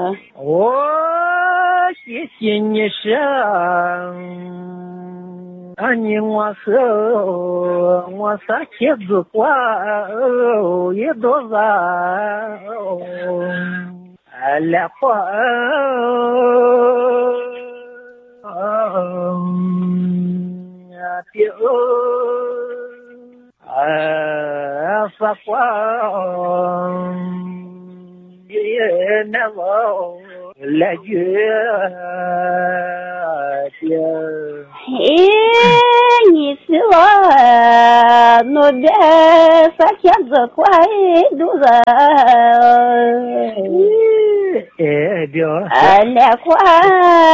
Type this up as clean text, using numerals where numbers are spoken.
我谢谢你是你我是妻子过一多少来活发光也难忘来觉你是我努的三千多块多少来块